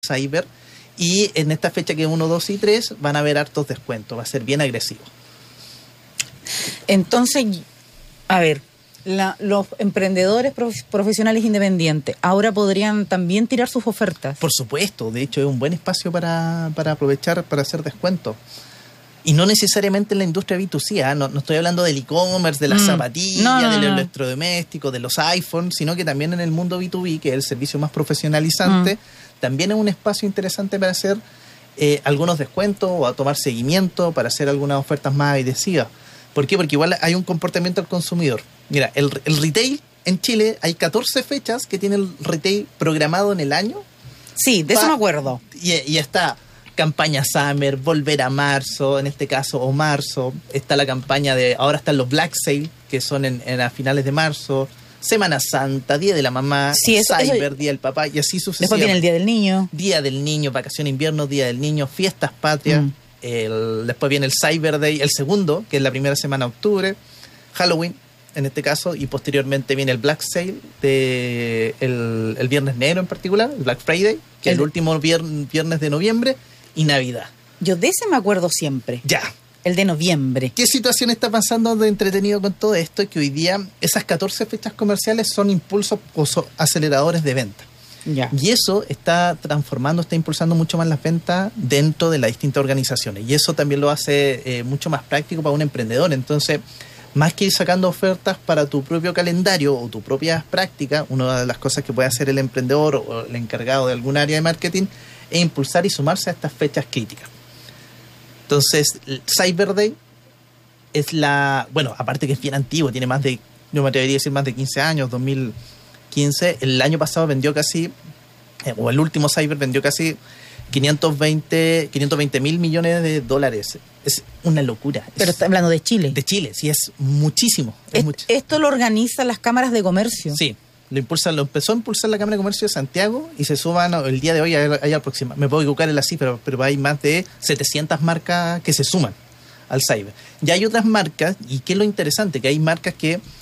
Cyber, y en esta fecha que es 1, 2 y 3 van a haber hartos descuentos, va a ser bien agresivo. Entonces, a ver, los emprendedores profesionales independientes ahora podrían también tirar sus ofertas. Por supuesto, de hecho es un buen espacio para aprovechar, para hacer descuentos. Y no necesariamente en la industria B2C, no estoy hablando del e-commerce, de las zapatillas, del electrodoméstico, de los iPhones, sino que también en el mundo B2B, que es el servicio más profesionalizante, también es un espacio interesante para hacer algunos descuentos o a tomar seguimiento, para hacer algunas ofertas más agresivas. ¿Por qué? Porque igual hay un comportamiento del consumidor. Mira, el retail en Chile, hay 14 fechas que tiene el retail programado en el año. Sí, de eso me acuerdo. Y está campaña Summer, volver a marzo, en este caso, o marzo. Está la campaña ahora están los Black Sale, que son a finales de marzo. Semana Santa, Día de la Mamá, Cyber, Día del Papá, y así sucesivamente. Después viene el Día del Niño. Día del Niño, vacación invierno, Día del Niño, fiestas patrias. Después viene el Cyber Day, el segundo, que es la primera semana de octubre. Halloween, en este caso, y posteriormente viene el Black Sale, el Viernes Negro en particular, el Black Friday, que es el último viernes de noviembre, y Navidad. Yo de ese me acuerdo siempre. Ya. El de noviembre. ¿Qué situación está pasando de entretenido con todo esto? Que hoy día esas 14 fechas comerciales son impulsos o aceleradores de venta. Ya. Y eso está impulsando mucho más las ventas dentro de las distintas organizaciones. Y eso también lo hace mucho más práctico para un emprendedor. Entonces, más que ir sacando ofertas para tu propio calendario o tus propias prácticas, una de las cosas que puede hacer el emprendedor o el encargado de algún área de marketing es impulsar y sumarse a estas fechas críticas. Entonces, el Cyber Day es aparte que es bien antiguo, tiene yo me atrevería a decir más de 15 años, 2015. El año pasado vendió casi, o el último Cyber vendió casi 520 mil millones de dólares. Es una locura. Pero está hablando de Chile. De Chile, sí, es muchísimo. Esto lo organizan las cámaras de comercio. Sí. Lo empezó a impulsar la Cámara de Comercio de Santiago y se suman el día de hoy, hay aproximadamente, me puedo equivocar en la cifra, pero hay más de 700 marcas que se suman al Cyber. Ya hay otras marcas, y qué es lo interesante, que hay marcas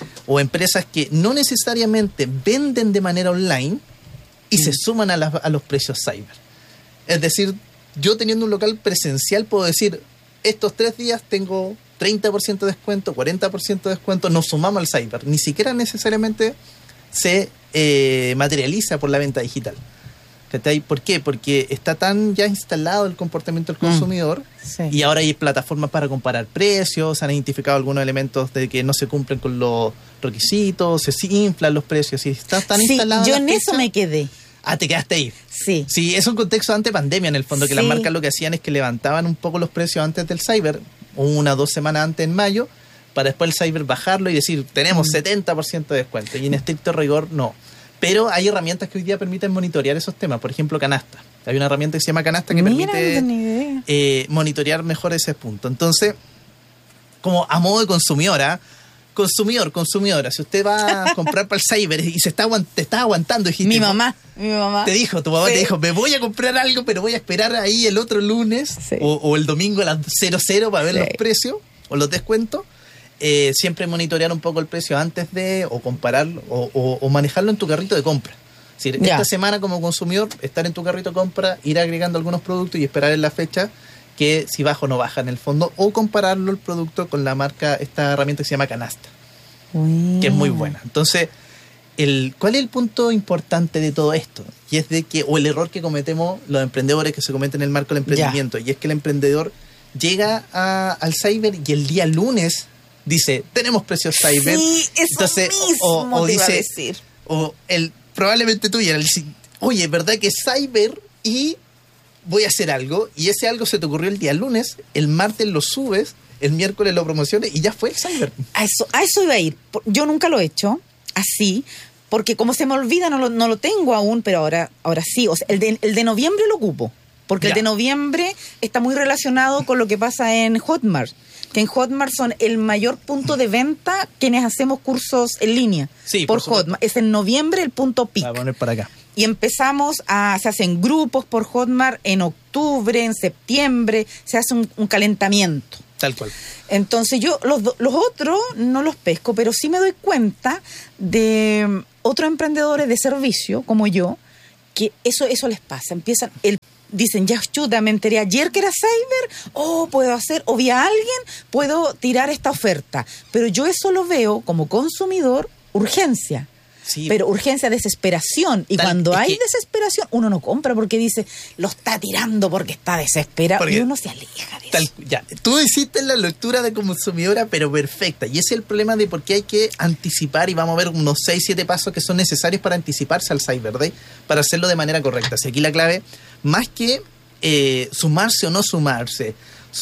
o empresas que no necesariamente venden de manera online y se suman a los precios Cyber. Es decir, yo teniendo un local presencial puedo decir, estos 3 días tengo 30% de descuento, 40% de descuento, nos sumamos al Cyber. Ni siquiera necesariamente se materializa por la venta digital. ¿Por qué? Porque está tan ya instalado el comportamiento del consumidor, y ahora hay plataformas para comparar precios, se han identificado algunos elementos de que no se cumplen con los requisitos, se inflan los precios, y está tan instalado. Yo en eso me quedé. Ah, te quedaste ahí. Sí. Sí, es un contexto ante pandemia en el fondo, que las marcas lo que hacían es que levantaban un poco los precios antes del Cyber, 1 o 2 semanas antes en mayo, para después el Cyber bajarlo y decir, tenemos 70% de descuento. Y en estricto rigor, no. Pero hay herramientas que hoy día permiten monitorear esos temas. Por ejemplo, Canasta. Hay una herramienta que se llama Canasta que permite monitorear mejor ese punto. Entonces, como a modo de consumidora, consumidora, si usted va a comprar para el Cyber y te está aguantando, dijiste, mi mamá te dijo, tu mamá te dijo, me voy a comprar algo, pero voy a esperar ahí el otro lunes o el domingo a las 00 para ver los precios o los descuentos. Siempre monitorear un poco el precio antes de, o compararlo, o manejarlo en tu carrito de compra. Es decir, esta semana como consumidor, estar en tu carrito de compra, ir agregando algunos productos y esperar en la fecha que si baja o no baja en el fondo, o compararlo el producto con la marca, esta herramienta que se llama Canasta, que es muy buena. Entonces, ¿cuál es el punto importante de todo esto? Y es de que, o el error que cometemos los emprendedores, que se cometen en el marco del emprendimiento, y es que el emprendedor llega al Cyber y el día lunes dice, tenemos precios Cyber. Sí, eso. Entonces, mismo o te dice, iba a decir. O probablemente tú, oye, ¿verdad que es Cyber? Y voy a hacer algo, y ese algo se te ocurrió el día lunes, el martes lo subes, el miércoles lo promociones y ya fue el Cyber. A eso iba a ir. Yo nunca lo he hecho así, porque como se me olvida, no lo tengo aún, pero ahora sí. O sea, el de noviembre lo ocupo, porque el de noviembre está muy relacionado con lo que pasa en Hotmart, que en Hotmart son el mayor punto de venta quienes hacemos cursos en línea. Sí, por Hotmart. Es en noviembre el punto pic. Voy a poner para acá. Y se hacen grupos por Hotmart en octubre, en septiembre, se hace un calentamiento. Tal cual. Entonces yo los otros no los pesco, pero sí me doy cuenta de otros emprendedores de servicio como yo que eso les pasa. Dicen, ya chuta, me enteré ayer que era cyber, puedo hacer, o vi a alguien, puedo tirar esta oferta. Pero yo eso lo veo como consumidor, urgencia. Sí. Pero urgencia, desesperación. Y cuando hay desesperación, uno no compra porque dice, lo está tirando porque está desesperado. Y uno se aleja de eso. Ya, tú hiciste la lectura de consumidora, pero perfecta. Y ese es el problema de por qué hay que anticipar. Y vamos a ver unos 6-7 pasos que son necesarios para anticiparse al Cyber Day, para hacerlo de manera correcta. Así aquí la clave, más que sumarse o no sumarse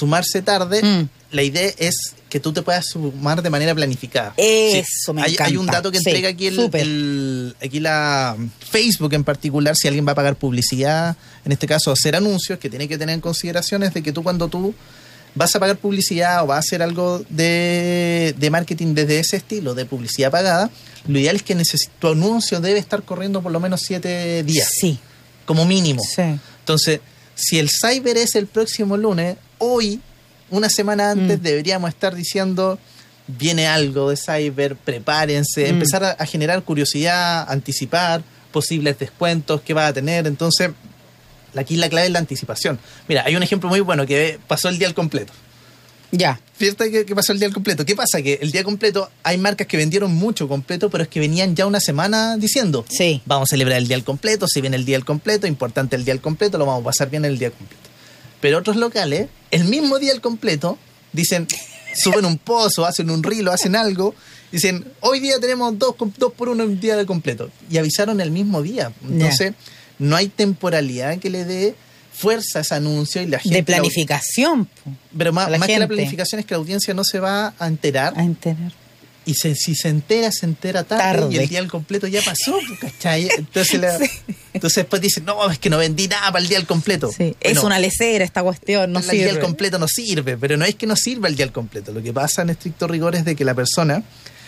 tarde, la idea es que tú te puedas sumar de manera planificada. Eso me encanta. Hay un dato que entrega aquí aquí la Facebook en particular, si alguien va a pagar publicidad, en este caso hacer anuncios, que tiene que tener en consideración es de que cuando tú vas a pagar publicidad o vas a hacer algo de marketing desde ese estilo, de publicidad pagada, lo ideal es que tu anuncio debe estar corriendo por lo menos 7 días. Sí. Como mínimo. Sí. Entonces, si el Cyber es el próximo lunes, hoy, una semana antes, deberíamos estar diciendo, viene algo de Cyber, prepárense, empezar a generar curiosidad, anticipar posibles descuentos que va a tener. Entonces, aquí la clave es la anticipación. Mira, hay un ejemplo muy bueno que pasó el día al completo. Ya. Fíjate que pasó el día al completo. ¿Qué pasa? Que el día completo hay marcas que vendieron mucho completo, pero es que venían ya una semana diciendo, sí, vamos a celebrar el día al completo, si viene el día al completo, importante el día al completo, lo vamos a pasar bien el día al completo. Pero otros locales, el mismo día al completo, dicen, suben un post o hacen un reel o hacen algo, dicen, hoy día tenemos 2 por 1 un día de completo. Y avisaron el mismo día. Entonces, no hay temporalidad que le dé fuerza a ese anuncio y la gente... De planificación. Pero más que la planificación es que la audiencia no se va a enterar. Y si se entera tarde. Y el día al completo ya pasó, ¿cachai? Entonces, entonces después dicen, no, es que no vendí nada para el día al completo. Sí, bueno, es una lecera esta cuestión, no sirve. El día al completo no sirve, pero no es que no sirva el día al completo. Lo que pasa en estricto rigor es de que la persona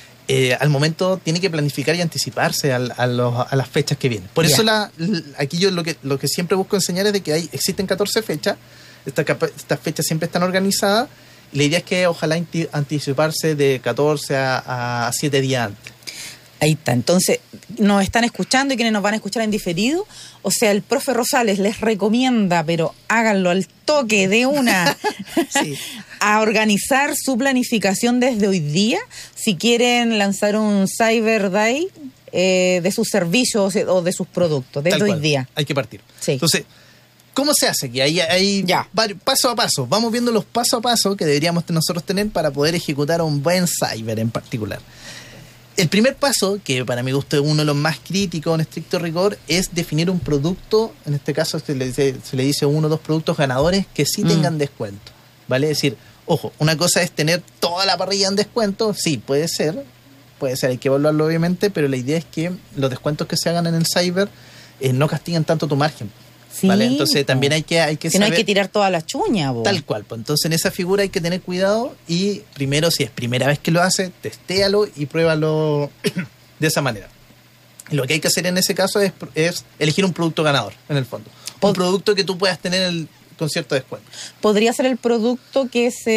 al momento tiene que planificar y anticiparse a las fechas que vienen. Por eso aquí yo lo que siempre busco enseñar es de que existen 14 fechas, estas fechas siempre están organizadas. La idea es que ojalá anticiparse de 14 a 7 días antes. Ahí está. Entonces, nos están escuchando y quienes nos van a escuchar en diferido. O sea, el profe Rosales les recomienda, pero háganlo al toque de una, sí, a organizar su planificación desde hoy día. Si quieren lanzar un Cyber Day de sus servicios o de sus productos, desde hoy día. Hay que partir. Sí. Entonces, ¿cómo se hace? Que hay paso a paso. Vamos viendo los paso a paso que deberíamos nosotros tener para poder ejecutar un buen cyber en particular. El primer paso, que para mi gusto es uno de los más críticos en estricto rigor, es definir un producto. En este caso se le dice 1 o 2 productos ganadores que sí tengan descuento. ¿Vale? Es decir, ojo, una cosa es tener toda la parrilla en descuento. Sí, puede ser, hay que evaluarlo obviamente, pero la idea es que los descuentos que se hagan en el cyber no castiguen tanto tu margen. Sí, ¿vale? Entonces también hay que saber, no hay que tirar toda la chuña, bo. Tal cual, pues entonces en esa figura hay que tener cuidado y primero, si es primera vez que lo hace, testéalo y pruébalo de esa manera. Lo que hay que hacer en ese caso es elegir un producto ganador, en el fondo. Un producto que tú puedas tener con cierto descuento. ¿Podría ser el producto que es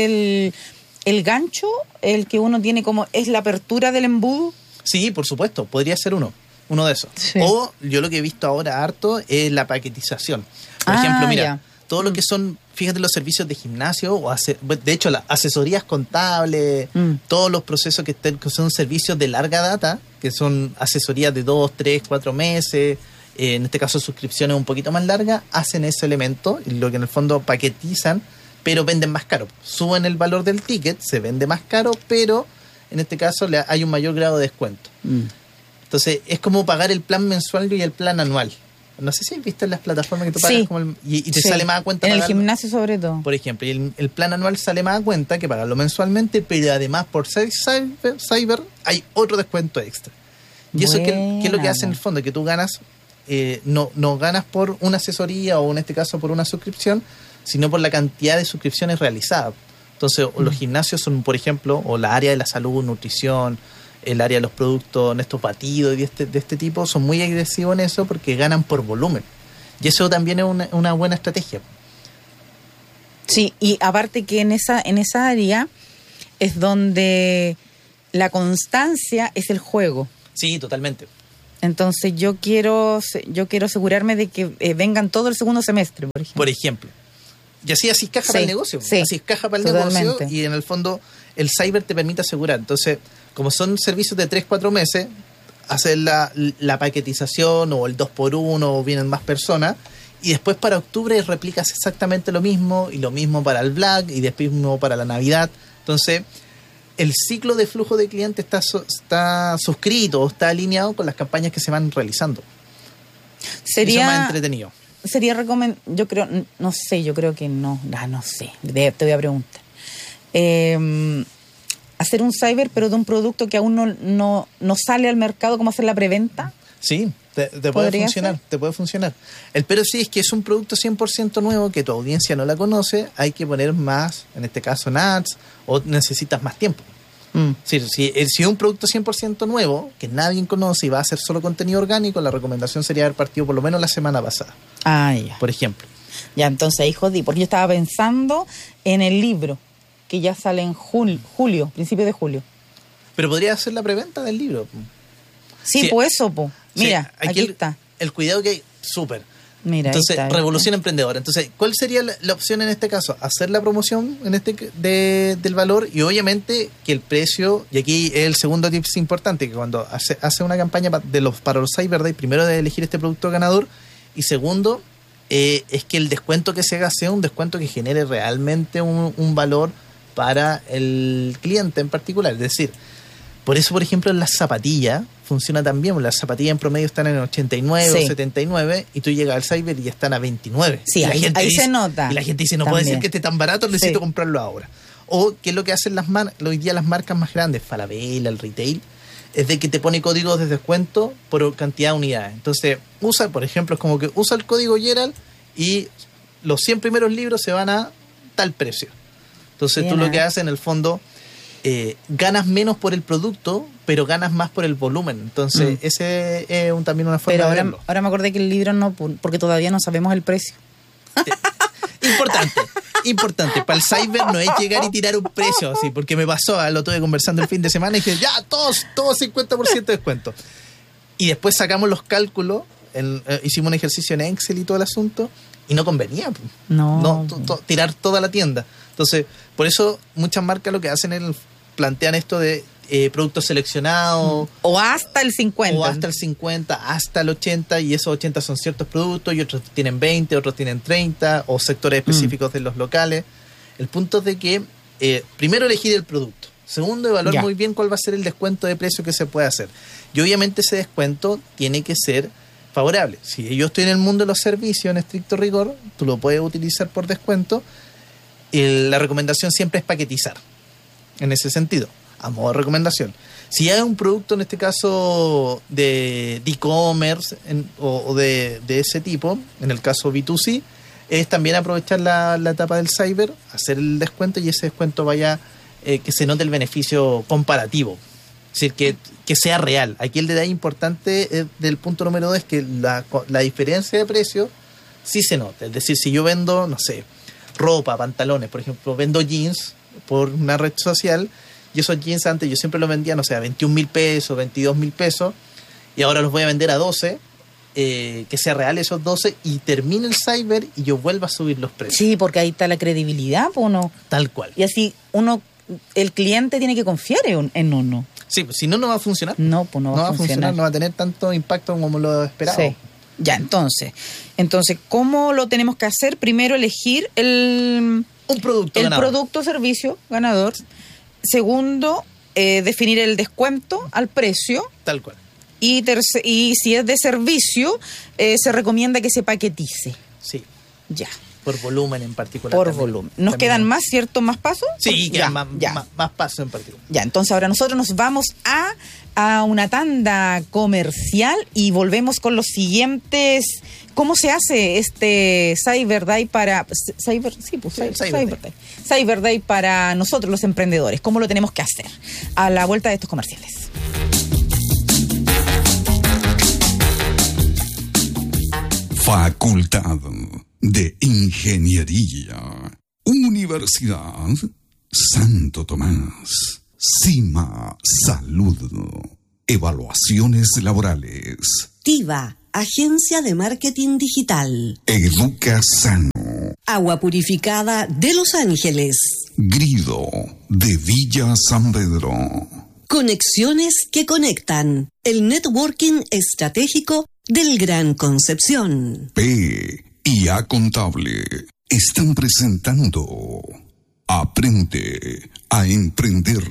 el gancho, el que uno tiene como, es la apertura del embudo? Sí, por supuesto, podría ser uno de esos. Sí. O yo lo que he visto ahora harto es la paquetización. Por ejemplo, mira, todo lo que son, fíjate, los servicios de gimnasio, de hecho, las asesorías contables, todos los procesos que son servicios de larga data, que son asesorías de 2, 3, 4 meses, en este caso suscripciones un poquito más largas, hacen ese elemento, lo que en el fondo paquetizan, pero venden más caro. Suben el valor del ticket, se vende más caro, pero en este caso hay un mayor grado de descuento. Entonces, es como pagar el plan mensual y el plan anual. No sé si has visto en las plataformas que tú pagas como y te sale más a cuenta. En pagarlo. El gimnasio sobre todo. Por ejemplo, y el plan anual sale más a cuenta que pagarlo mensualmente, pero además por ser cyber hay otro descuento extra. Y eso ¿qué es lo que hace en el fondo? Que tú ganas, no ganas por una asesoría o en este caso por una suscripción, sino por la cantidad de suscripciones realizadas. Entonces, los gimnasios son, por ejemplo, o la área de la salud, nutrición, el área de los productos, en estos batidos de este tipo, son muy agresivos en eso porque ganan por volumen. Y eso también es una buena estrategia. Sí, y aparte que en esa área es donde la constancia es el juego. Sí, totalmente. Entonces yo quiero asegurarme de que vengan todo el segundo semestre, por ejemplo. Por ejemplo. Y así caja para el negocio. Sí, así es caja para el totalmente. negocio y en el fondo el cyber te permite asegurar. Entonces, como son servicios de 3-4 meses, hacer la paquetización o el 2x1 o vienen más personas y después para octubre replicas exactamente lo mismo y lo mismo para el Black y después mismo para la Navidad. Entonces, el ciclo de flujo de clientes está suscrito, está alineado con las campañas que se van realizando. Sería eso es más entretenido. Sería yo creo que no sé, te voy a preguntar. Hacer un cyber pero de un producto que aún no sale al mercado, como hacer la preventa. Sí, te puede funcionar. El pero sí es que es un producto 100% nuevo que tu audiencia no la conoce, hay que poner más, en este caso en ads, o necesitas más tiempo. Si es un producto 100% nuevo, que nadie conoce y va a ser solo contenido orgánico, la recomendación sería haber partido por lo menos la semana pasada. Ya. Por ejemplo. Ya, entonces ahí jodí, porque yo estaba pensando en el libro, que ya sale en julio, principio de julio. Pero podría hacer la preventa del libro. Sí, pues eso, pues. Mira, sí, aquí está. El cuidado que hay, súper. Mira, entonces, está, revolución emprendedora. Entonces, ¿cuál sería la opción en este caso? Hacer la promoción del valor y obviamente que el precio, y aquí es el segundo tip importante, que cuando hace una campaña para los Cyber Day, primero de elegir este producto ganador y segundo, es que el descuento que se haga sea un descuento que genere realmente un valor para el cliente en particular. Es decir, por eso, por ejemplo, en las zapatillas funciona tan bien. Las zapatillas en promedio están en 89 o 79 y tú llegas al cyber y están a 29. Sí, ahí se nota. Y la gente dice, no puede ser que esté tan barato, necesito comprarlo ahora. O que es lo que hacen hoy día las marcas más grandes, Falabella, el retail, es de que te pone códigos de descuento por cantidad de unidades. Entonces, por ejemplo, es como que usa el código Gerald y los 100 primeros libros se van a tal precio. Entonces, tú lo que haces en el fondo... ganas menos por el producto, pero ganas más por el volumen. Entonces, ese es también una forma de verlo. Ahora me acordé que el libro no, porque todavía no sabemos el precio. Importante. Para el cyber no es llegar y tirar un precio así, porque me pasó, lo estuve conversando el fin de semana y dije, ya, todos 50% de descuento. Y después sacamos los cálculos, hicimos un ejercicio en Excel y todo el asunto, y no convenía. No tirar toda la tienda. Entonces, por eso muchas marcas lo que hacen es plantean esto de productos seleccionados. O hasta el 50. O hasta el 50, hasta el 80, y esos 80 son ciertos productos, y otros tienen 20, otros tienen 30, o sectores específicos de los locales. El punto es de que, primero, elegir el producto. Segundo, evaluar muy bien cuál va a ser el descuento de precio que se puede hacer. Y obviamente ese descuento tiene que ser favorable. Si yo estoy en el mundo de los servicios, en estricto rigor, tú lo puedes utilizar por descuento. La recomendación siempre es paquetizar, en ese sentido, a modo de recomendación. Si hay un producto, en este caso, de e-commerce o de ese tipo, en el caso B2C, es también aprovechar la etapa del cyber, hacer el descuento y ese descuento vaya, que se note el beneficio comparativo. Es decir, que sea real. Aquí el detalle importante del punto número 2 es que la diferencia de precio sí se nota. Es decir, si yo vendo, no sé, ropa, pantalones, por ejemplo, vendo jeans por una red social y esos jeans antes yo siempre los vendía, no sé, a 21,000 pesos, 22,000 pesos y ahora los voy a vender a 12, que sea real esos 12 y termine el cyber y yo vuelva a subir los precios. Sí, porque ahí está la credibilidad, ¿no? Tal cual. Y así el cliente tiene que confiar en uno. Sí, pues si no va a funcionar. No, pues no va a funcionar. No va a tener tanto impacto como lo esperaba. Sí. Ya, entonces, ¿cómo lo tenemos que hacer? Primero, elegir un producto o servicio ganador. Segundo, definir el descuento al precio. Tal cual. Y si es de servicio, se recomienda que se paquetice. Sí. Ya. Por volumen en particular. Por volumen. ¿Nos quedan más, cierto, más pasos? Sí, quedan más pasos en particular. Ya, entonces ahora nosotros nos vamos a una tanda comercial y volvemos con los siguientes. ¿Cómo se hace este Cyber Day para Cyber Day para nosotros los emprendedores? ¿Cómo lo tenemos que hacer? A la vuelta de estos comerciales. Facultad de Ingeniería, Universidad Santo Tomás, CIMA Salud, Evaluaciones laborales. TIVA, Agencia de Marketing Digital. Educa Sano. Agua Purificada de Los Ángeles. Grido de Villa San Pedro. Conexiones que conectan. El networking estratégico del Gran Concepción. P&A Contable están presentando Aprende a Emprender.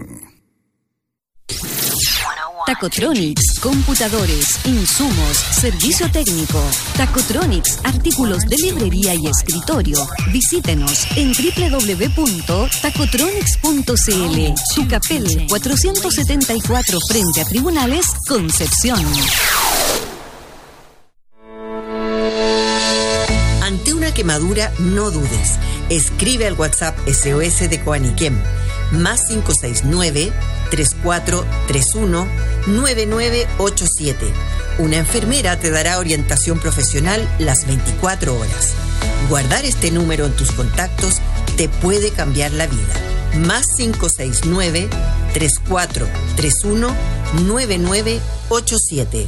Tacotronics, computadores, insumos, servicio técnico. Tacotronics, artículos de librería y escritorio. Visítenos en www.tacotronics.cl. Tucapel 474 frente a Tribunales, Concepción. Ante una quemadura, no dudes. Escribe al WhatsApp SOS de Coaniquem, más 569-3431-9987. Una enfermera te dará orientación profesional las 24 horas. Guardar este número en tus contactos te puede cambiar la vida. Más 569-3431-9987.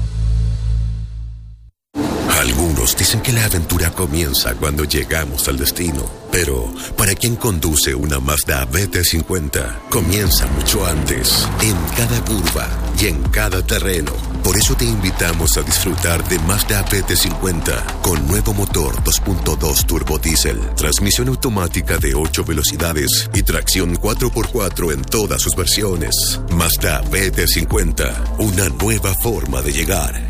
Algunos dicen que la aventura comienza cuando llegamos al destino, pero para quien conduce una Mazda BT50, comienza mucho antes, en cada curva y en cada terreno. Por eso te invitamos a disfrutar de Mazda BT50 con nuevo motor 2.2 turbo diésel, transmisión automática de 8 velocidades y tracción 4x4 en todas sus versiones. Mazda BT50, una nueva forma de llegar.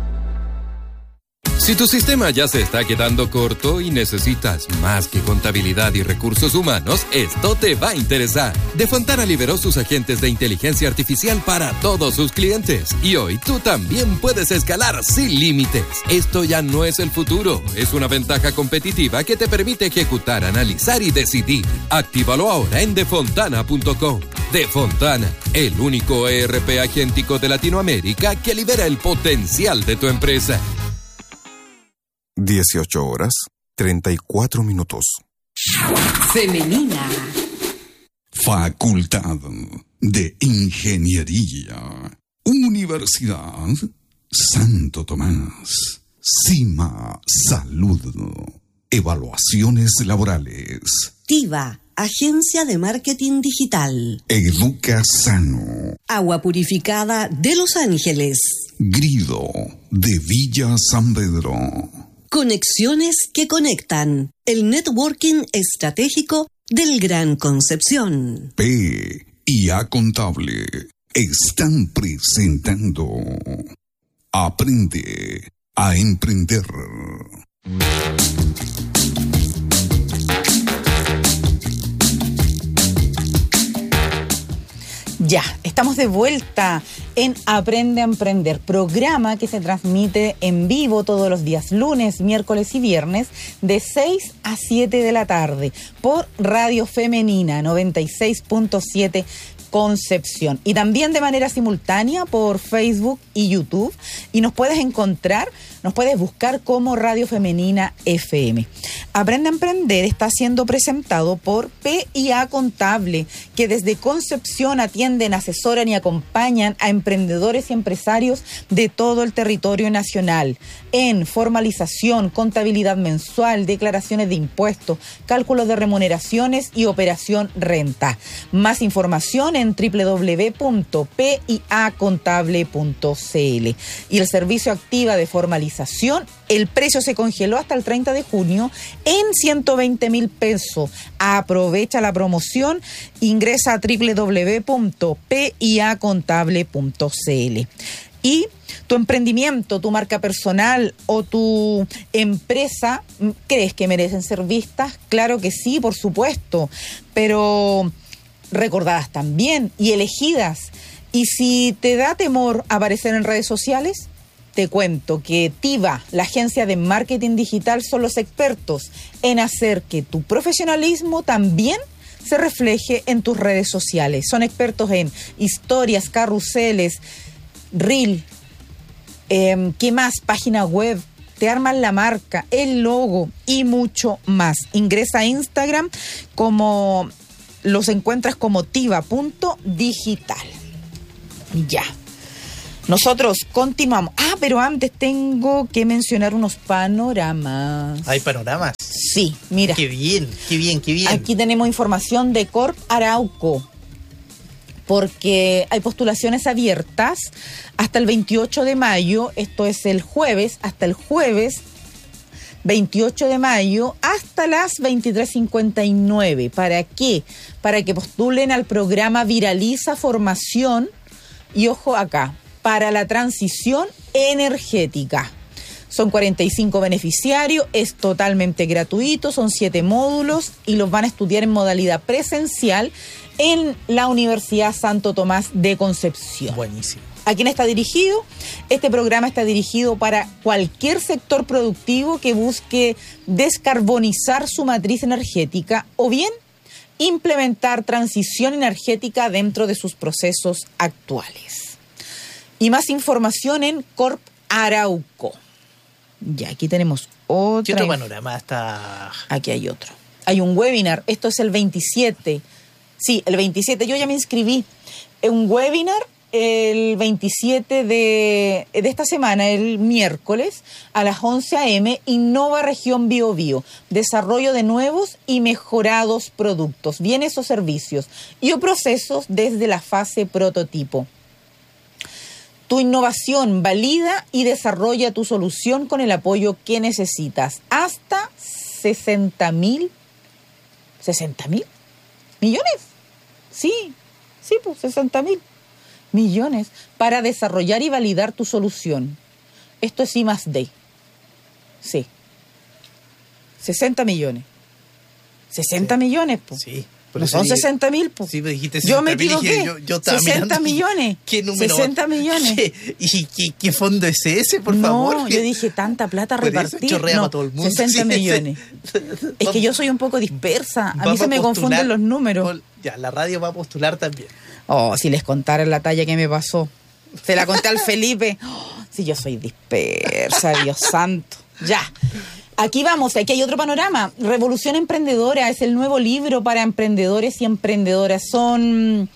Si tu sistema ya se está quedando corto y necesitas más que contabilidad y recursos humanos, esto te va a interesar. Defontana liberó sus agentes de inteligencia artificial para todos sus clientes. Y hoy tú también puedes escalar sin límites. Esto ya no es el futuro, es una ventaja competitiva que te permite ejecutar, analizar y decidir. Actívalo ahora en defontana.com. Defontana, el único ERP agéntico de Latinoamérica que libera el potencial de tu empresa. 18 horas, 34 minutos. Femenina. Facultad de Ingeniería. Universidad Santo Tomás. CIMA Salud. Evaluaciones laborales. TIVA, Agencia de Marketing Digital. Educa Sano. Agua Purificada de Los Ángeles. Grido de Villa San Pedro. Conexiones que conectan. El networking estratégico del Gran Concepción. P&A Contable están presentando Aprende a Emprender. Ya, estamos de vuelta en Aprende a Emprender, programa que se transmite en vivo todos los días lunes, miércoles y viernes de 6 a 7 de la tarde por Radio Femenina 96.7 Concepción y también de manera simultánea por Facebook y YouTube, y nos puedes buscar como Radio Femenina FM. Aprende a Emprender está siendo presentado por P&A Contable, que desde Concepción atienden, asesoran y acompañan a emprendedores y empresarios de todo el territorio nacional en formalización, contabilidad mensual, declaraciones de impuestos, cálculos de remuneraciones y operación renta. Más información en www.piacontable.cl. Y el servicio activa de formalización, el precio se congeló hasta el 30 de junio en 120,000 pesos. Aprovecha la promoción, ingresa a www.piacontable.cl. Y tu emprendimiento, tu marca personal o tu empresa, ¿crees que merecen ser vistas? Claro que sí, por supuesto, pero recordadas también y elegidas. Y si te da temor aparecer en redes sociales, te cuento que TIVA, la agencia de marketing digital, son los expertos en hacer que tu profesionalismo también se refleje en tus redes sociales. Son expertos en historias, carruseles, reel, ¿qué más? Página web, te arman la marca, el logo y mucho más. Ingresa a Instagram, como los encuentras como tiva.digital. Ya. Nosotros continuamos. Pero antes tengo que mencionar unos panoramas. ¿Hay panoramas? Sí, mira. Qué bien, qué bien, qué bien. Aquí tenemos información de Corp Arauco, porque hay postulaciones abiertas hasta el 28 de mayo, esto es el jueves, hasta el jueves 28 de mayo, hasta las 23:59. ¿Para qué? Para que postulen al programa Viraliza Formación, y ojo acá, para la transición energética. Son 45 beneficiarios, es totalmente gratuito, son 7 módulos y los van a estudiar en modalidad presencial en la Universidad Santo Tomás de Concepción. Buenísimo. ¿A quién está dirigido? Este programa está dirigido para cualquier sector productivo que busque descarbonizar su matriz energética o bien implementar transición energética dentro de sus procesos actuales. Y más información en Corp Arauco. Ya, aquí tenemos otra. ¿Qué otro panorama está? Aquí hay otro. Hay un webinar, esto es el 27. Sí, el 27, yo ya me inscribí. Un webinar el 27 de esta semana, el miércoles, a las 11 a.m., Innova Región Biobío, desarrollo de nuevos y mejorados productos, bienes o servicios y o procesos desde la fase prototipo. Tu innovación valida y desarrolla tu solución con el apoyo que necesitas. Hasta 60.000 millones. Sí, pues 60.000 millones para desarrollar y validar tu solución. Esto es I+D. Sí. 60 millones. 60 millones, pues. Sí. No son 60.000, pues. Sí, dijiste 60.000. Yo me equivoqué. Yo estaba 60 mirando, millones. ¿Qué número? 60 millones. ¿Qué fondo es ese, por favor? No, yo dije tanta plata por repartir. Eso chorrea para todo el mundo. 60 millones. Es que yo soy un poco dispersa. A mí se me confunden los números. Ya, la radio va a postular también. Oh, si les contara la talla que me pasó. Se la conté al Felipe. Si yo soy dispersa, Dios santo. Ya. Aquí vamos, aquí hay otro panorama. Revolución Emprendedora es el nuevo libro para emprendedores y emprendedoras. Es un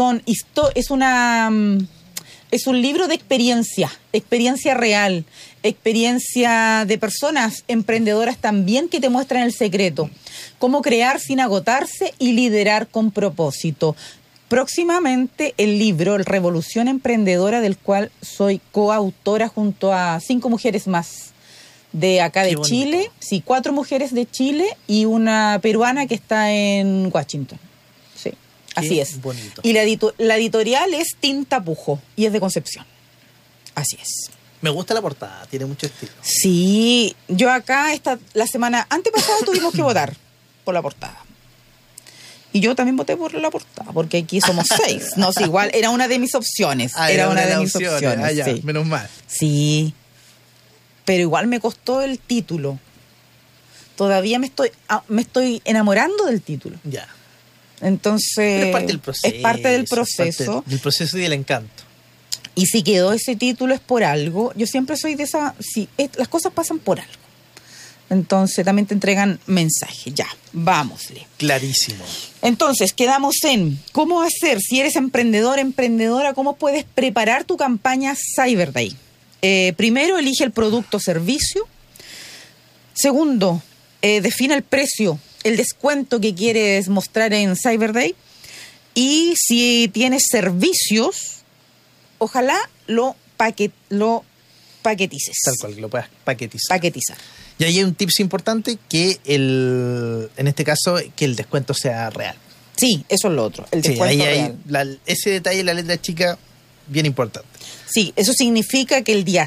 libro de experiencia real, experiencia de personas emprendedoras también que te muestran el secreto. Cómo crear sin agotarse y liderar con propósito. Próximamente el libro Revolución Emprendedora, del cual soy coautora junto a 5 mujeres más de acá de Chile. Sí, 4 mujeres de Chile y una peruana que está en Washington. Sí, así es. Bonito. Y la editorial es Tinta Pujo y es de Concepción. Así es. Me gusta la portada, tiene mucho estilo. Sí, yo acá la semana antepasada tuvimos que votar por la portada. Y yo también voté por la portada, porque aquí somos 6. No, sí, igual era una de mis opciones. Era una de mis opciones. Ya, sí. Menos mal. Sí. Pero igual me costó el título. Todavía me estoy enamorando del título. Ya. Entonces. Pero es parte del proceso. Es parte del proceso. Es parte del proceso y del encanto. Y si quedó ese título es por algo. Yo siempre soy de esa. Sí, las cosas pasan por algo. Entonces también te entregan mensaje. Ya, vámosle. Clarísimo. Entonces, quedamos en cómo hacer, si eres emprendedor, emprendedora, cómo puedes preparar tu campaña Cyber Day. Primero, elige el producto o servicio. Segundo, define el precio, el descuento que quieres mostrar en Cyber Day. Y si tienes servicios, ojalá lo paquetices. Tal cual, que lo puedas paquetizar. Paquetizar. Y ahí hay un tips importante que en este caso, que el descuento sea real. Sí, eso es lo otro, el descuento real. Ese detalle, la letra chica, bien importante. Sí, eso significa que el día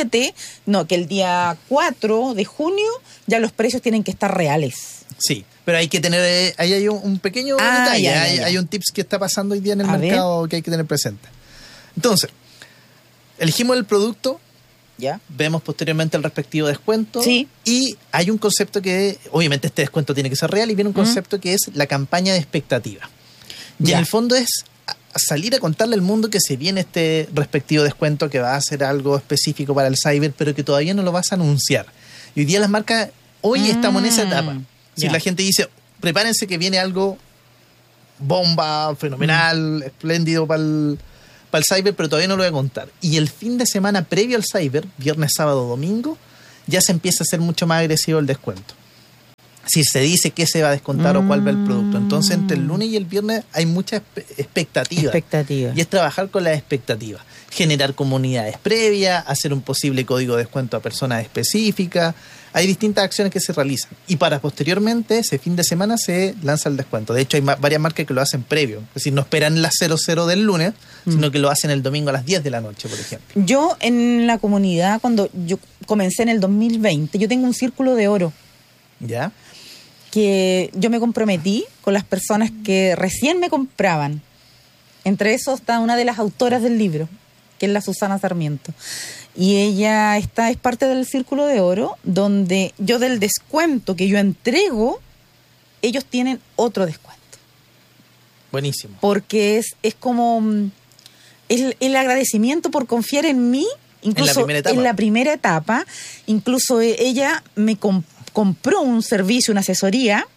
4 de junio ya los precios tienen que estar reales. Sí, pero hay que tener, ahí hay un pequeño detalle, hay un tips que está pasando hoy día en el mercado que hay que tener presente. Entonces, elegimos el producto. ¿Ya? Vemos posteriormente el respectivo descuento. Sí. Y hay un concepto que, obviamente este descuento tiene que ser real, y viene un concepto que es la campaña de expectativa. Y en el fondo es salir a contarle al mundo que se viene este respectivo descuento, que va a ser algo específico para el cyber, pero que todavía no lo vas a anunciar. Y hoy día las marcas, estamos en esa etapa. Si la gente dice, prepárense que viene algo bomba, fenomenal, espléndido para para el Cyber, pero todavía no lo voy a contar. Y el fin de semana previo al Cyber, viernes, sábado, domingo, ya se empieza a hacer mucho más agresivo el descuento. Si se dice qué se va a descontar o cuál va el producto. Entonces, entre el lunes y el viernes hay mucha expectativa. Y es trabajar con las expectativas. Generar comunidades previas, hacer un posible código de descuento a personas específicas. Hay distintas acciones que se realizan. Y para posteriormente, ese fin de semana, se lanza el descuento. De hecho, hay varias marcas que lo hacen previo. Es decir, no esperan las 00 del lunes, sino que lo hacen el domingo a las 10 de la noche, por ejemplo. Yo en la comunidad, cuando yo comencé en el 2020, yo tengo un círculo de oro. ¿Ya? Que yo me comprometí con las personas que recién me compraban. Entre esos está una de las autoras del libro, que es la Susana Sarmiento. Y ella es parte del Círculo de Oro, donde yo del descuento que yo entrego, ellos tienen otro descuento. Buenísimo. Porque es como el agradecimiento por confiar en mí, incluso en la primera etapa. Incluso ella me compró un servicio, una asesoría,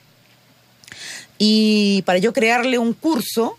y para yo crearle un curso,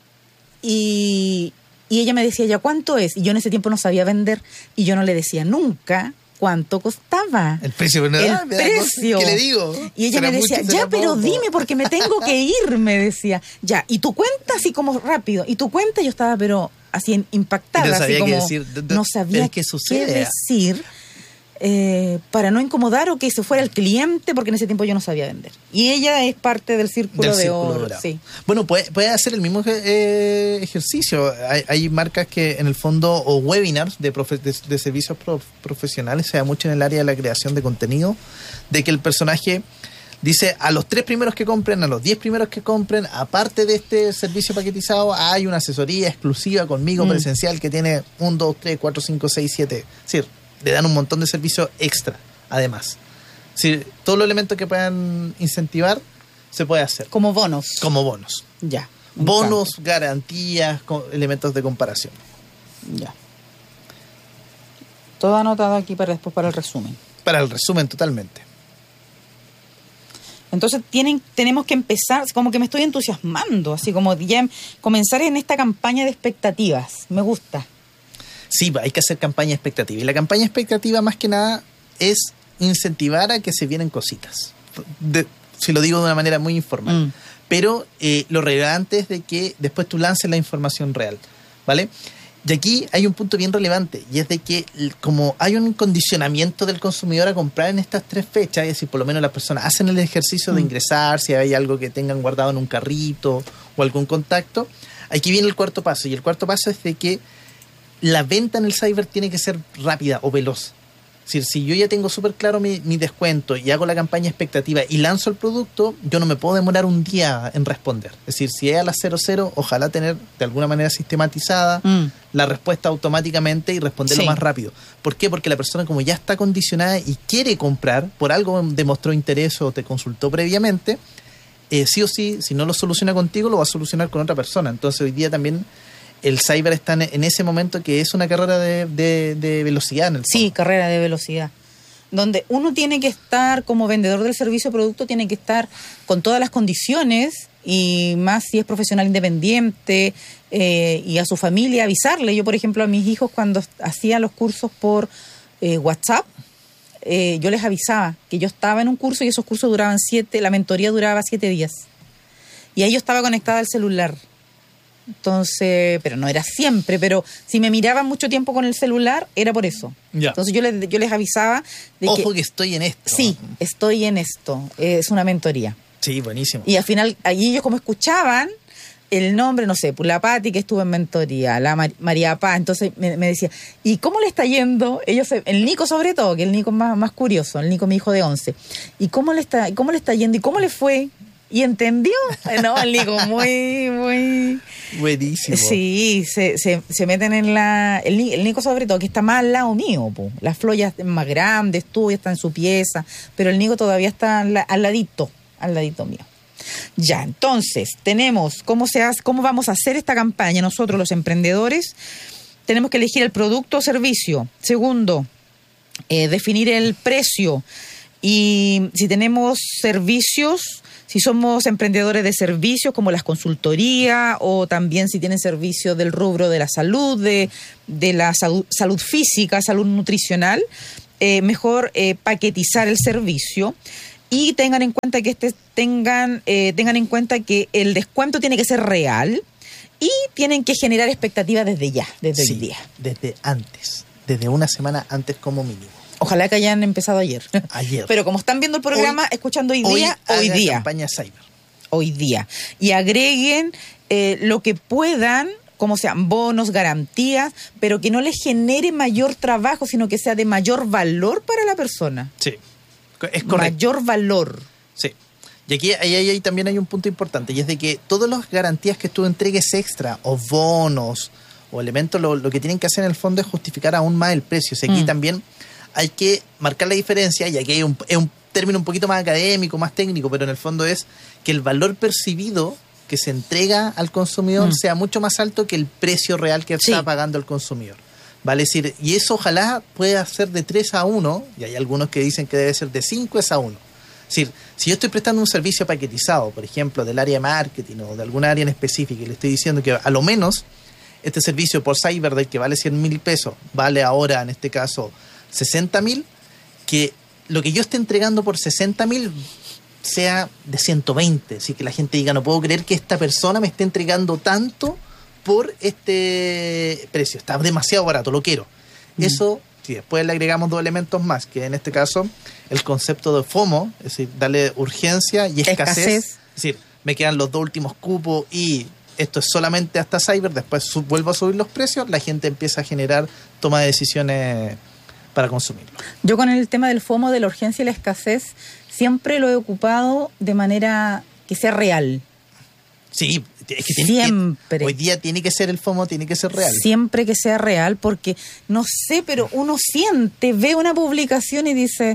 y ella me decía, ¿ya cuánto es? Y yo en ese tiempo no sabía vender, y yo no le decía nunca cuánto costaba. El precio. ¿Qué le digo? Y ella me decía, ya, pero dime, porque me tengo que ir, me decía. Ya, y tu cuenta, así como rápido, y tu cuenta, yo estaba, pero así impactada, no sabía así como, qué decir. No sabía qué decir. Para no incomodar o que se fuera el cliente, porque en ese tiempo yo no sabía vender. Y ella es parte del Círculo de Oro. Sí. Bueno, puede hacer el mismo ejercicio. Hay marcas que en el fondo, o webinars de servicios profesionales, se da mucho en el área de la creación de contenido, de que el personaje dice a los 3 primeros que compren, a los 10 primeros que compren, aparte de este servicio paquetizado, hay una asesoría exclusiva conmigo presencial que tiene 1, 2, 3, 4, 5, 6, 7. Sí, le dan un montón de servicios extra, además. Sí, todos los elementos que puedan incentivar se puede hacer. Como bonos. Ya. Bonos, garantías, elementos de comparación. Ya. Todo anotado aquí para después para el resumen. Para el resumen, totalmente. Entonces tenemos que empezar, como que me estoy entusiasmando, así como ya comenzar en esta campaña de expectativas. Me gusta. Sí, hay que hacer campaña expectativa. Y la campaña expectativa, más que nada, es incentivar a que se vienen cositas. Si lo digo de una manera muy informal. Pero lo relevante es de que después tú lances la información real, ¿vale? Y aquí hay un punto bien relevante, y es de que como hay un condicionamiento del consumidor a comprar en estas 3 fechas, es decir, por lo menos las personas hacen el ejercicio de ingresar, si hay algo que tengan guardado en un carrito o algún contacto, aquí viene el cuarto paso. Y el cuarto paso es de que la venta en el cyber tiene que ser rápida o veloz. Es decir, si yo ya tengo súper claro mi descuento y hago la campaña expectativa y lanzo el producto, yo no me puedo demorar un día en responder. Es decir, si es a las 00, ojalá tener de alguna manera sistematizada la respuesta automáticamente y responderlo más rápido. ¿Por qué? Porque la persona, como ya está condicionada y quiere comprar, por algo demostró interés o te consultó previamente, sí o sí, si no lo soluciona contigo, lo va a solucionar con otra persona. Entonces hoy día también el cyber está en ese momento que es una carrera de velocidad en el fondo. Sí, carrera de velocidad. Donde uno tiene que estar, como vendedor del servicio o producto, tiene que estar con todas las condiciones, y más si es profesional independiente, y a su familia avisarle. Yo, por ejemplo, a mis hijos, cuando hacía los cursos por WhatsApp, yo les avisaba que yo estaba en un curso y esos cursos duraban la mentoría duraba 7 días. Y ahí yo estaba conectada al celular. Entonces, pero no era siempre, pero si me miraban mucho tiempo con el celular, era por eso. Ya. Entonces yo les avisaba de Ojo que estoy en esto. Sí, estoy en esto. Es una mentoría. Sí, buenísimo. Y al final, allí ellos como escuchaban el nombre, no sé, pues la Pati que estuvo en mentoría, la María Paz, entonces me decía, ¿y cómo le está yendo? El Nico sobre todo, que el Nico es más curioso, el Nico mi hijo de 11. ¿Y cómo le está yendo? ¿Y cómo le fue? ¿Y entendió? No, el Nico muy... Buenísimo. Sí, se meten en el Nico sobre todo, que está más al lado mío, po. La Flo ya es más grande, estudia, está en su pieza, pero el Nico todavía está al ladito mío. Ya, entonces, tenemos cómo vamos a hacer esta campaña. Nosotros, los emprendedores, tenemos que elegir el producto o servicio. Segundo, definir el precio. Y si tenemos servicios, si somos emprendedores de servicios como las consultorías, o también si tienen servicios del rubro de la salud, de la salud física, salud nutricional, mejor paquetizar el servicio. Y tengan en cuenta que tengan en cuenta que el descuento tiene que ser real y tienen que generar expectativas desde ya, desde el día. Desde antes, desde una semana antes como mínimo. Ojalá que hayan empezado ayer. Ayer. Pero como están viendo el programa, escuchando hoy día. Campaña Cyber. Hoy día. Y agreguen lo que puedan, como sean bonos, garantías, pero que no les genere mayor trabajo, sino que sea de mayor valor para la persona. Sí. Es correcto. Mayor valor. Sí. Y aquí ahí también hay un punto importante, y es de que todas las garantías que tú entregues extra, o bonos, o elementos, lo que tienen que hacer en el fondo es justificar aún más el precio. O sea, aquí también hay que marcar la diferencia, y aquí es un término un poquito más académico, más técnico, pero en el fondo es que el valor percibido que se entrega al consumidor sea mucho más alto que el precio real que está pagando el consumidor. Vale decir, y eso ojalá pueda ser de 3-1, y hay algunos que dicen que debe ser de 5-1. Es decir, si yo estoy prestando un servicio paquetizado, por ejemplo, del área de marketing o de alguna área en específica, y le estoy diciendo que a lo menos este servicio por Cyber Day, que vale 100.000 pesos, vale ahora, en este caso, 60.000, que lo que yo esté entregando por 60.000 sea de 120. Así que la gente diga, no puedo creer que esta persona me esté entregando tanto por este precio, está demasiado barato, lo quiero. Eso, si después le agregamos 2 elementos más, que en este caso el concepto de FOMO, es decir, darle urgencia y escasez. Es decir, me quedan los 2 últimos cupos y esto es solamente hasta Cyber, después vuelvo a subir los precios, la gente empieza a generar toma de decisiones para consumirlo. Yo con el tema del FOMO, de la urgencia y la escasez, siempre lo he ocupado de manera que sea real. Sí, es que siempre. Hoy día tiene que ser el FOMO, tiene que ser real. Siempre que sea real, porque no sé, pero uno siente, ve una publicación y dice,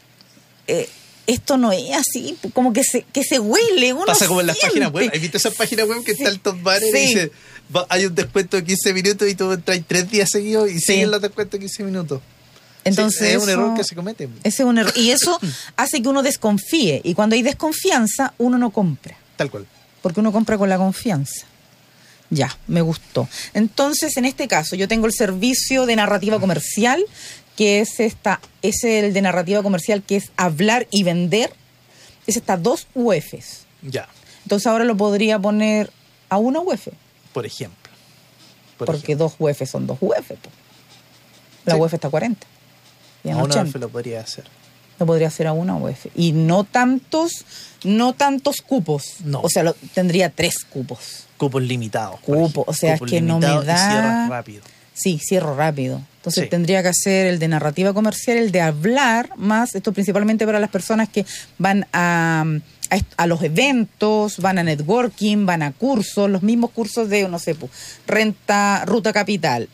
esto no es así, como que se huele. Uno pasa como en siente. las páginas web. ¿Has visto esas páginas web que está el top banner y dice, hay un descuento de 15 minutos y tú entras 3 días seguidos y siguen los descuentos de 15 minutos? Entonces es un error que se comete. Ese es un error. Y eso hace que uno desconfíe. Y cuando hay desconfianza, uno no compra. Tal cual. Porque uno compra con la confianza. Ya, me gustó. Entonces, en este caso, yo tengo el servicio de narrativa comercial, que es el de narrativa comercial, que es hablar y vender. Es hasta 2 UFs. Ya. Entonces ahora lo podría poner a 1 UF. Por ejemplo. Porque 2 UF son 2 UF. La UF está a 40. Y a 1 UF lo podría hacer. Lo podría hacer a 1 UF. Y no tantos cupos. No. O sea, tendría 3 cupos. Cupos limitados. O sea, es que no me da. Y cierras rápido. Sí, cierro rápido. Entonces tendría que hacer el de narrativa comercial, el de hablar más, esto principalmente para las personas que van a los eventos, van a networking, van a cursos, los mismos cursos de, no sé, Ruta Capital,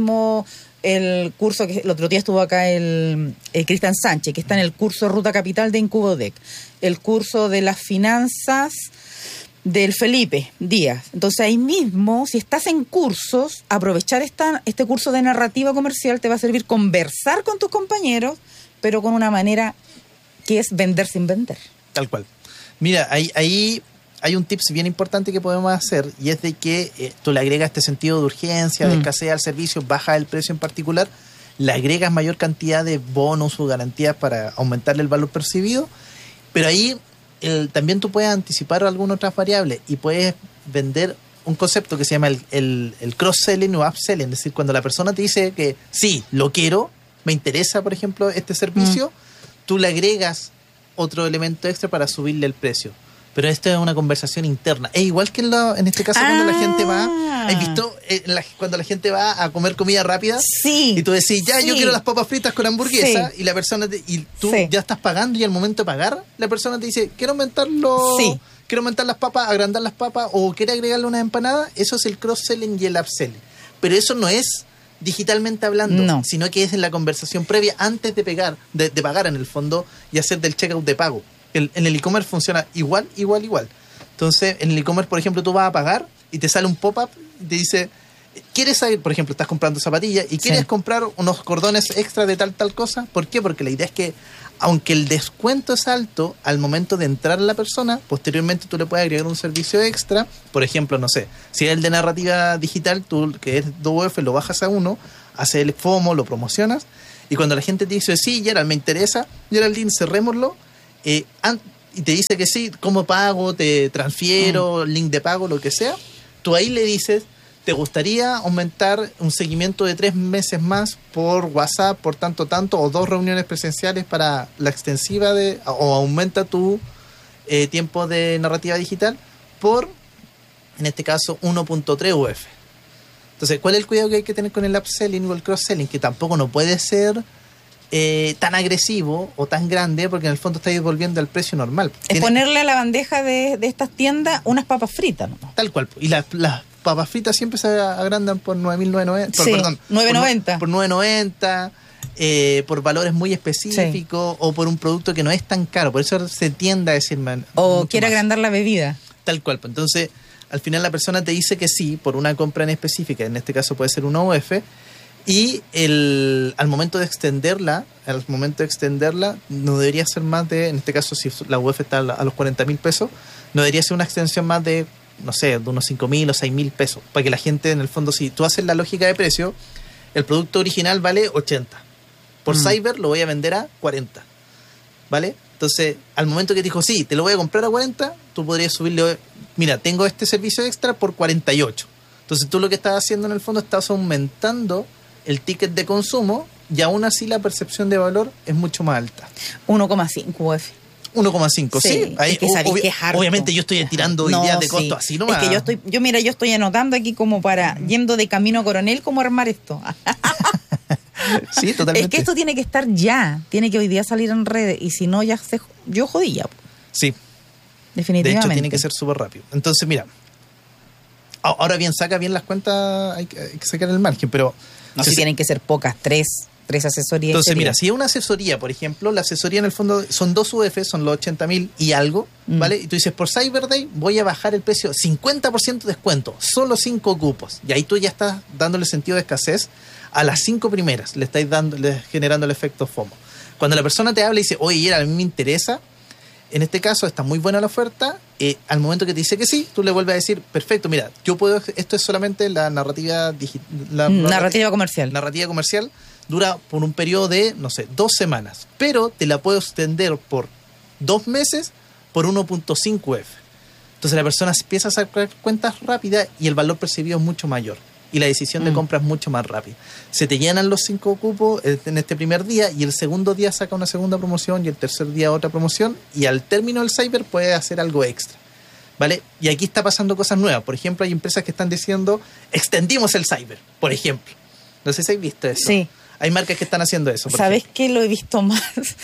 el curso que el otro día estuvo acá el Cristian Sánchez, que está en el curso Ruta Capital de Incubodec, el curso de las finanzas del Felipe Díaz. Entonces ahí mismo, si estás en cursos, aprovechar este curso de narrativa comercial te va a servir conversar con tus compañeros, pero con una manera que es vender sin vender. Tal cual. Mira, ahí hay un tips bien importante que podemos hacer, y es de que tú le agregas este sentido de urgencia, de escasez al servicio, baja el precio en particular, le agregas mayor cantidad de bonos o garantías para aumentarle el valor percibido, pero ahí también tú puedes anticipar algunas otras variables y puedes vender un concepto que se llama el cross-selling o upselling. Es decir, cuando la persona te dice que sí, lo quiero, me interesa, por ejemplo, este servicio, tú le agregas otro elemento extra para subirle el precio. Pero esto es una conversación interna. Es igual que en este caso cuando la gente va... ¿Has visto cuando la gente va a comer comida rápida? Sí. Y tú decís, yo quiero las papas fritas con hamburguesa. Y la persona y tú ya estás pagando, y al momento de pagar, la persona te dice, quiero aumentar las papas, agrandar las papas, o quiere agregarle una empanada. Eso es el cross-selling y el upselling. Pero eso no es digitalmente hablando, sino que es en la conversación previa antes de pagar en el fondo y hacer del checkout de pago. En el e-commerce funciona igual. Entonces, en el e-commerce, por ejemplo, tú vas a pagar y te sale un pop-up y te dice, quieres saber, por ejemplo, estás comprando zapatillas y quieres comprar unos cordones extra de tal cosa. ¿Por qué? Porque la idea es que, aunque el descuento es alto, al momento de entrar a la persona, posteriormente tú le puedes agregar un servicio extra. Por ejemplo, no sé, si es el de narrativa digital, tú que es 2UF lo bajas a 1, haces el FOMO, lo promocionas, y cuando la gente te dice, sí, Gerald, me interesa, Geraldine, cerrémoslo, y te dice que sí, ¿cómo pago? Te transfiero, link de pago, lo que sea. Tú ahí le dices, ¿te gustaría aumentar un seguimiento de 3 meses más por WhatsApp, por tanto, o 2 reuniones presenciales para la extensiva o aumenta tu tiempo de narrativa digital por, en este caso, 1.3 UF? Entonces, ¿cuál es el cuidado que hay que tener con el upselling o el cross-selling? Que tampoco no puede ser tan agresivo o tan grande, porque en el fondo está devolviendo al precio normal. Es ponerle a la bandeja de estas tiendas unas papas fritas, ¿no? Tal cual. Y las papas fritas siempre se agrandan por 9.990. Sí, perdón, 9.90. Por 9.90, por valores muy específicos, o por un producto que no es tan caro. Por eso se tiende a decir... O quiere agrandar la bebida. Tal cual. Entonces, al final la persona te dice que sí, por una compra en específica, en este caso puede ser una UF, y al momento de extenderla, no debería ser más de, en este caso si la UF está a los 40.000 pesos, no debería ser una extensión más de, no sé, de unos 5.000 o 6.000 pesos, para que la gente, en el fondo, si tú haces la lógica de precio, el producto original vale 80, por Cyber lo voy a vender a 40, ¿vale? Entonces, al momento que te dijo, sí, te lo voy a comprar a 40, tú podrías subirle, mira, tengo este servicio extra por 48. Entonces tú lo que estás haciendo en el fondo, estás aumentando el ticket de consumo, y aún así la percepción de valor es mucho más alta. 1,5 UF. 1,5, sí. Ahí, obviamente yo estoy tirando ideas de costo así nomás. Es que yo estoy anotando aquí como para, yendo de camino a Coronel, cómo armar esto. Sí, totalmente. Es que esto tiene que estar ya, tiene que hoy día salir en redes, y si no, yo jodía. Sí. Definitivamente. De hecho, tiene que ser súper rápido. Entonces, mira, ahora bien, saca bien las cuentas, hay que sacar el margen, pero... No, si tienen que ser pocas, tres asesorías. Entonces, mira, si es una asesoría, por ejemplo, la asesoría en el fondo son 2 UF, son los 80.000 y algo, ¿vale? Y tú dices, por Cyber Day voy a bajar el precio, 50% de descuento, solo 5 cupos. Y ahí tú ya estás dándole sentido de escasez a las 5 primeras, le estáis generando el efecto FOMO. Cuando la persona te habla y dice, oye, a mí me interesa, en este caso está muy buena la oferta, al momento que te dice que sí, tú le vuelves a decir, perfecto, mira, yo puedo, esto es solamente la narrativa comercial. Narrativa comercial dura por un periodo de, no sé, 2 semanas, pero te la puedo extender por 2 meses por 1.5 UF. Entonces la persona empieza a sacar cuentas rápidas y el valor percibido es mucho mayor. Y la decisión de compra es mucho más rápida. Se te llenan los 5 cupos en este primer día, y el segundo día saca una segunda promoción, y el tercer día otra promoción, y al término del Cyber puede hacer algo extra, ¿vale? Y aquí está pasando cosas nuevas. Por ejemplo, hay empresas que están diciendo, extendimos el Cyber, por ejemplo. No sé si habéis visto eso. Sí. Hay marcas que están haciendo eso. ¿Sabes qué? Lo he visto más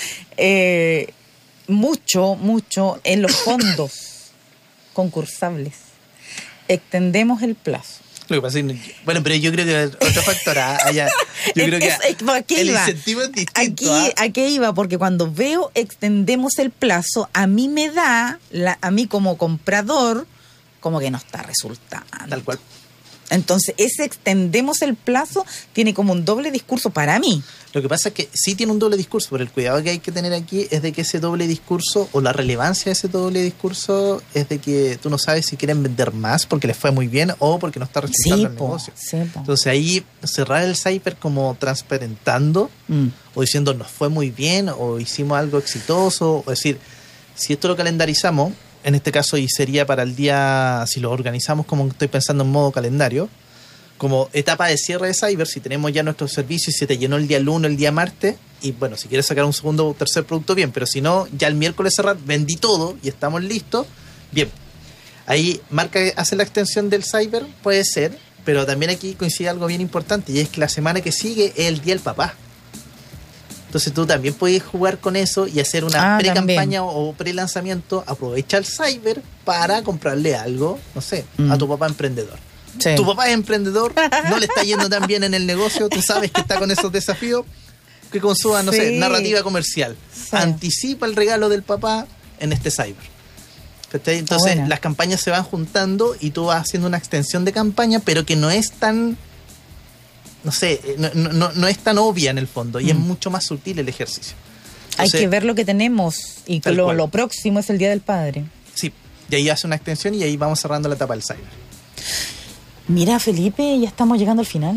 mucho en los fondos concursables. Extendemos el plazo. Lo que pasa es que, bueno, pero yo creo que otro factor allá. Yo creo que el incentivo es distinto. ¿A qué iba? Porque cuando veo extendemos el plazo, a mí me da, a mí como comprador, como que no está resultando. Tal cual. Entonces, ese extendemos el plazo tiene como un doble discurso para mí. Lo que pasa es que sí tiene un doble discurso, pero el cuidado que hay que tener aquí es de que ese doble discurso, o la relevancia de ese doble discurso, es de que tú no sabes si quieren vender más porque les fue muy bien o porque no está resultando el negocio. Entonces ahí cerrar el Cyber como transparentando o diciendo nos fue muy bien o hicimos algo exitoso, o decir, si esto lo calendarizamos, en este caso, y sería para el día, si lo organizamos como estoy pensando en modo calendario, como etapa de cierre de Cyber, si tenemos ya nuestro servicio y se te llenó el día lunes, el día martes, y bueno, si quieres sacar un segundo o tercer producto, bien, pero si no, ya el miércoles cerrar, vendí todo y estamos listos, bien. Ahí marca hace la extensión del Cyber, puede ser, pero también aquí coincide algo bien importante, y es que la semana que sigue es el día del papá. Entonces tú también puedes jugar con eso y hacer una pre-campaña o pre-lanzamiento, aprovecha el Cyber para comprarle algo, no sé, a tu papá emprendedor. Sí. Tu papá es emprendedor, no le está yendo tan bien en el negocio, tú sabes que está con esos desafíos, que consuma, no sé, narrativa comercial. Sí. Anticipa el regalo del papá en este Cyber. ¿cachai? Entonces las campañas se van juntando y tú vas haciendo una extensión de campaña, pero que no es tan, no sé, no es tan obvia en el fondo, y es mucho más sutil el ejercicio. Entonces, hay que ver lo que tenemos, y lo próximo es el Día del Padre. Sí, y ahí hace una extensión y ahí vamos cerrando la etapa del cyber. Mira, Felipe, ya estamos llegando al final.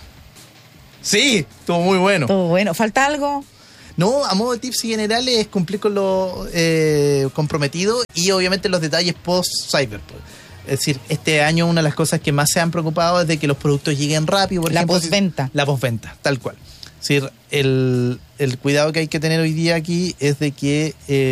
Sí, estuvo muy bueno. Estuvo bueno. ¿Falta algo? No, a modo de tips generales es cumplir con lo comprometido y obviamente los detalles post-cyber. Es decir, este año una de las cosas que más se han preocupado es de que los productos lleguen rápido. Por ejemplo, postventa. La postventa, tal cual. Es decir, el cuidado que hay que tener hoy día aquí es de que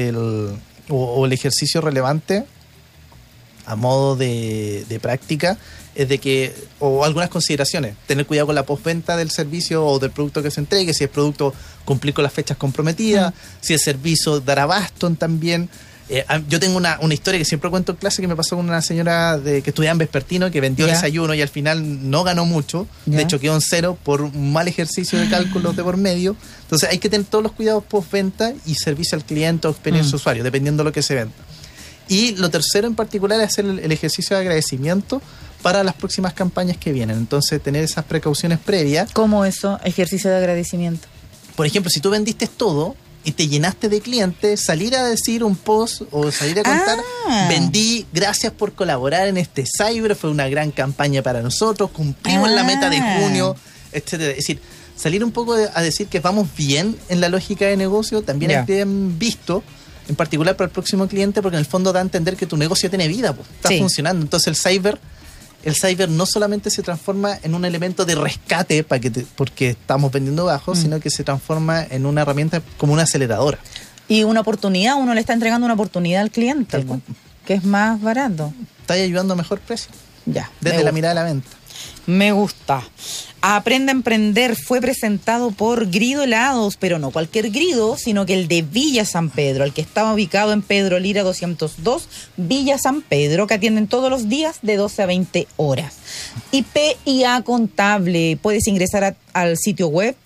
el ejercicio relevante a modo de práctica es de que, o algunas consideraciones, tener cuidado con la postventa del servicio o del producto que se entregue, si el producto cumplir con las fechas comprometidas, si el servicio dar abasto también. Yo tengo una historia que siempre cuento en clase que me pasó con una señora que estudiaba en vespertino, que vendió desayuno y al final no ganó mucho, de hecho quedó en cero por un mal ejercicio de cálculos de por medio. Entonces hay que tener todos los cuidados postventa y servicio al cliente o experiencia usuario, dependiendo de lo que se venda. Y lo tercero en particular es hacer el ejercicio de agradecimiento para las próximas campañas que vienen. Entonces, tener esas precauciones previas. ¿Cómo eso? Ejercicio de agradecimiento. Por ejemplo, si tú vendiste todo y te llenaste de clientes, salir a decir un post o salir a contar, vendí, gracias por colaborar en este cyber, fue una gran campaña para nosotros, cumplimos la meta de junio, etcétera. Es decir, salir un poco a decir que vamos bien en la lógica de negocio también es bien visto, en particular para el próximo cliente, porque en el fondo da a entender que tu negocio tiene vida, está funcionando. Entonces el cyber no solamente se transforma en un elemento de rescate porque estamos vendiendo bajo, sino que se transforma en una herramienta como una aceleradora. Y una oportunidad, uno le está entregando una oportunidad al cliente, que es más barato. Está ayudando a mejor precio. Ya. Desde la mirada de la venta. Me gusta. Aprende a Emprender fue presentado por Grido Helados, pero no cualquier Grido, sino que el de Villa San Pedro, el que está ubicado en Pedro Lira 202, Villa San Pedro, que atienden todos los días de 12 a 20 horas. Y PIA Contable, puedes ingresar al sitio web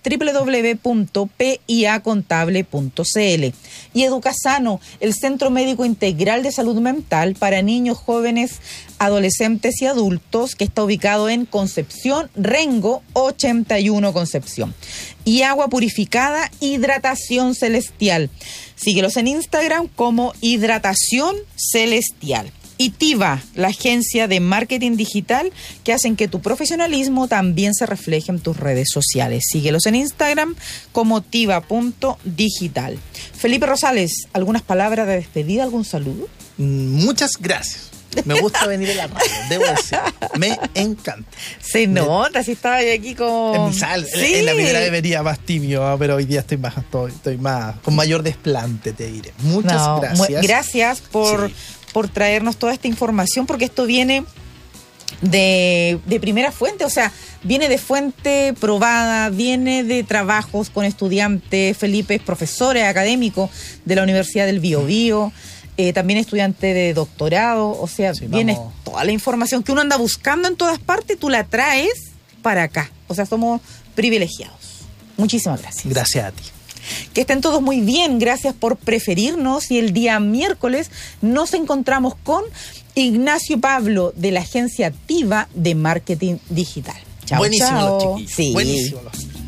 www.piacontable.cl. Y Educasano, el Centro Médico Integral de Salud Mental para niños, jóvenes, adolescentes y adultos, que está ubicado en Concepción, Rengo 81 Concepción. Y Agua Purificada, Hidratación Celestial. Síguelos en Instagram como Hidratación Celestial. Y Tiva, la agencia de marketing digital que hacen que tu profesionalismo también se refleje en tus redes sociales. Síguelos en Instagram como tiva.digital. Felipe Rosales, ¿algunas palabras de despedida, algún saludo? Muchas gracias. Me gusta venir a la radio, debo decir. Me encanta. Se nota, si estaba yo aquí con... En mi sal. Sí. En la primera vez venía más tímido, pero hoy día estoy más con mayor desplante, te diré. Muchas gracias. Gracias por traernos toda esta información, porque esto viene de primera fuente, o sea, viene de fuente probada, viene de trabajos con estudiantes. Felipe es profesor, es académico de la Universidad del Biobío, también estudiante de doctorado, o sea, viene toda la información que uno anda buscando en todas partes, tú la traes para acá, o sea, somos privilegiados. Muchísimas gracias. Gracias a ti. Que estén todos muy bien, gracias por preferirnos, y el día miércoles nos encontramos con Ignacio Pablo de la agencia Tiva de Marketing Digital. Chao, buenísimo chao. Los chiquillos. Sí. Buenísimo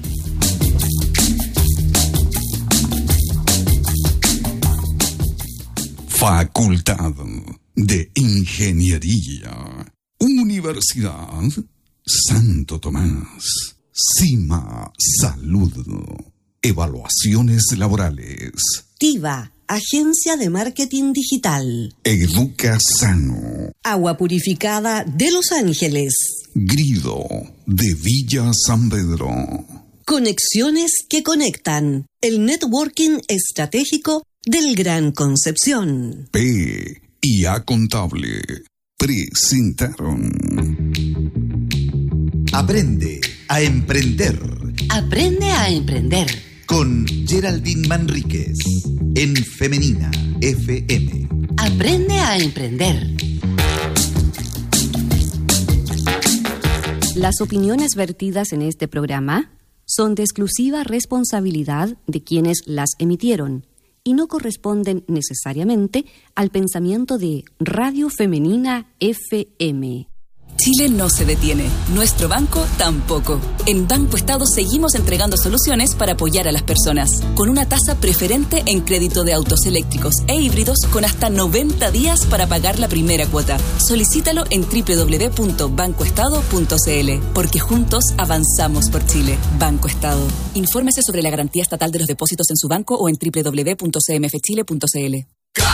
Facultad de Ingeniería, Universidad Santo Tomás, CIMA Salud, Evaluaciones Laborales. Tiva, agencia de marketing digital. Educasano. Agua Purificada de Los Ángeles. Grido de Villa San Pedro. Conexiones que conectan. El networking estratégico del Gran Concepción. PIA Contable presentaron. Aprende a emprender. Aprende a emprender. Con Geraldine Manríquez en Femenina FM. Aprende a emprender. Las opiniones vertidas en este programa son de exclusiva responsabilidad de quienes las emitieron y no corresponden necesariamente al pensamiento de Radio Femenina FM. Chile no se detiene, nuestro banco tampoco. En Banco Estado seguimos entregando soluciones para apoyar a las personas, con una tasa preferente en crédito de autos eléctricos e híbridos con hasta 90 días para pagar la primera cuota. Solicítalo en www.bancoestado.cl, porque juntos avanzamos por Chile. Banco Estado. Infórmese sobre la garantía estatal de los depósitos en su banco o en www.cmfchile.cl.